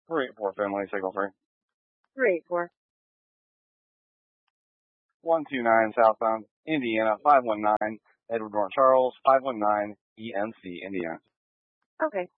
384 Finley, signal free. 384. 129 southbound, Indiana, 519, Edward Norton Charles, 519, ENC, Indiana. Okay.